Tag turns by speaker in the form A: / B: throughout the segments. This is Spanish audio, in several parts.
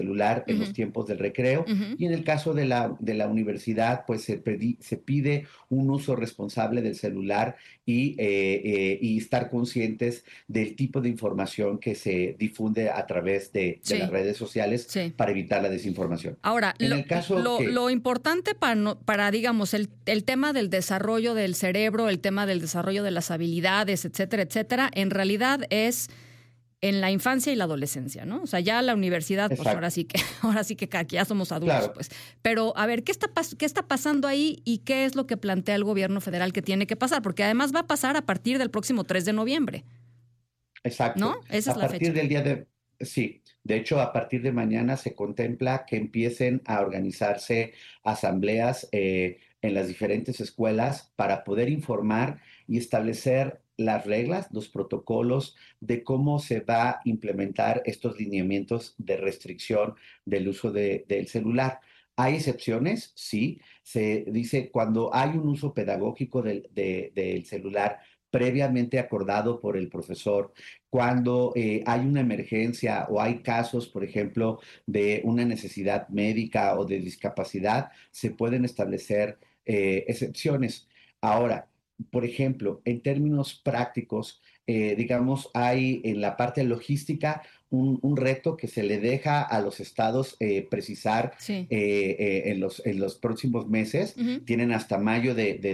A: celular en los
B: Ujú,
A: tiempos del recreo,
B: ujú.
A: y en el caso de la universidad, pues se pide un uso responsable del celular y estar conscientes del tipo de información que se difunde a través de las
B: Sí,
A: redes sociales
B: sí.
A: para evitar la desinformación.
B: Ahora,
A: En el caso que,
B: lo importante para, para digamos, el tema del desarrollo del cerebro, el tema del desarrollo de las habilidades, etcétera, en realidad es en la infancia y la adolescencia, ¿no? O sea, ya la universidad, pues
A: exacto,
B: ahora sí que ya somos adultos,
A: claro.
B: pues. Pero, a ver, qué está pasando ahí y qué es lo que plantea el gobierno federal que tiene que pasar? Porque además va a pasar a partir del próximo 3 de noviembre, ¿no?
A: Exacto.
B: Esa es
A: A
B: la
A: partir
B: fecha.
A: del día de, sí, de hecho, a partir de mañana se contempla que empiecen a organizarse asambleas en las diferentes escuelas para poder informar y establecer las reglas, los protocolos de cómo se va a implementar estos lineamientos de restricción del uso del celular. ¿Hay excepciones? Sí. Se dice cuando hay un uso pedagógico del celular previamente acordado por el profesor, cuando hay una emergencia o hay casos, por ejemplo, de una necesidad médica o de discapacidad, se pueden establecer excepciones. Ahora, por ejemplo, en términos prácticos, digamos, hay en la parte logística un reto que se le deja a los estados precisar
B: Sí.
A: en los próximos meses.
B: Ujú.
A: Tienen hasta mayo de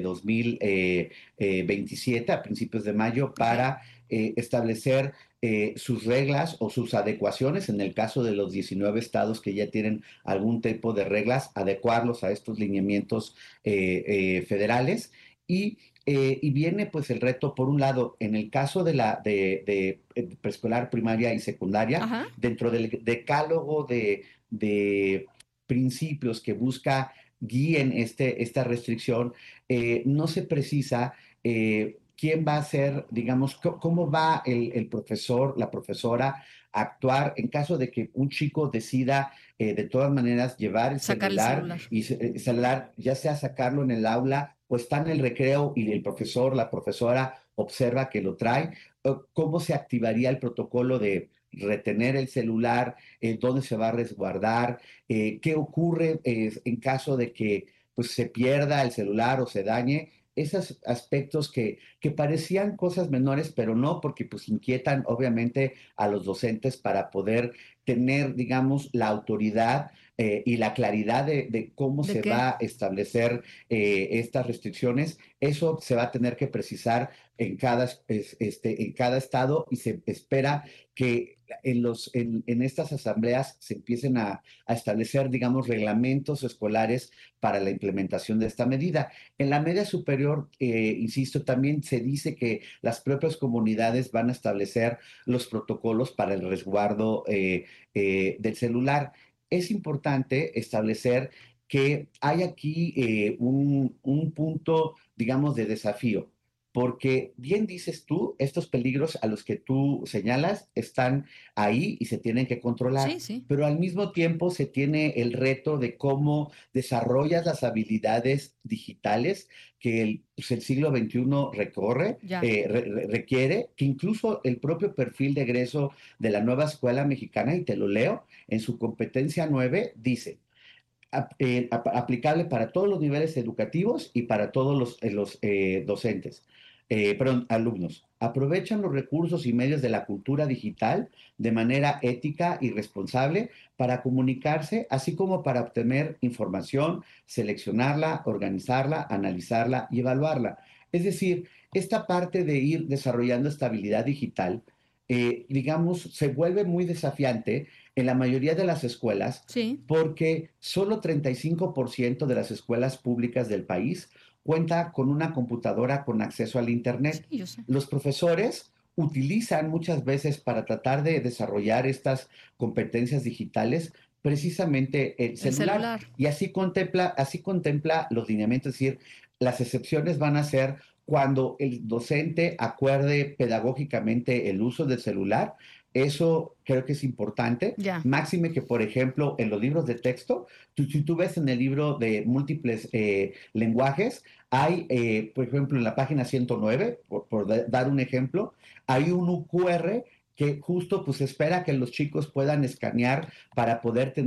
A: 2027, a principios de mayo,
B: Ok.
A: para establecer sus reglas o sus adecuaciones, en el caso de los 19 estados que ya tienen algún tipo de reglas, adecuarlos a estos lineamientos federales. Y viene pues el reto, por un lado, en el caso de preescolar, primaria y secundaria,
B: Ajá.
A: dentro del decálogo de principios que busca guíen esta restricción, no se precisa quién va a ser, digamos, cómo va el profesor, la profesora a actuar en caso de que un chico decida de todas maneras llevar el
B: Sacar el
A: celular
B: celular.
A: y el celular, ya sea sacarlo en el aula o está en el recreo y el profesor, la profesora observa que lo trae. ¿Cómo se activaría el protocolo de retener el celular? ¿Dónde se va a resguardar? ¿Qué ocurre en caso de que pues, se pierda el celular o se dañe? Esos aspectos que parecían cosas menores, pero no, porque pues inquietan obviamente a los docentes para poder tener, digamos, la autoridad y la claridad de cómo
B: ¿De
A: se
B: qué?
A: va a establecer estas restricciones. Eso se va a tener que precisar en cada estado, y se espera que en estas asambleas se empiecen a establecer, digamos, reglamentos escolares para la implementación de esta medida. En la media superior, insisto, también se dice que las propias comunidades van a establecer los protocolos para el resguardo del celular. Es importante establecer que hay aquí un punto, digamos, de desafío, porque bien dices tú, estos peligros a los que tú señalas están ahí y se tienen que controlar,
B: Sí, sí.
A: pero al mismo tiempo se tiene el reto de cómo desarrollas las habilidades digitales que pues, el siglo XXI
B: Ya.
A: requiere, que incluso el propio perfil de egreso de la nueva escuela mexicana, y te lo leo, en su competencia 9 dice, aplicable para todos los niveles educativos y para todos los docentes, perdón, alumnos. Aprovechan los recursos y medios de la cultura digital de manera ética y responsable para comunicarse, así como para obtener información, seleccionarla, organizarla, analizarla y evaluarla. Es decir, esta parte de ir desarrollando estabilidad digital, digamos, se vuelve muy desafiante en la mayoría de las escuelas,
B: Sí.
A: porque solo 35% de las escuelas públicas del país cuenta con una computadora con acceso al
B: Sí,
A: Internet.
B: yo sé.
A: Los profesores utilizan muchas veces para tratar de desarrollar estas competencias digitales precisamente el
B: El
A: celular,
B: celular.
A: y así contempla los lineamientos, es decir, las excepciones van a ser cuando el docente acuerde pedagógicamente el uso del celular. Eso creo que es importante.
B: Ya.
A: Máxime que, por ejemplo, en los libros de texto, si tú ves en el libro de múltiples lenguajes, hay, por ejemplo, en la página 109, dar un ejemplo, hay un QR que justo pues espera que los chicos puedan escanear para poder tener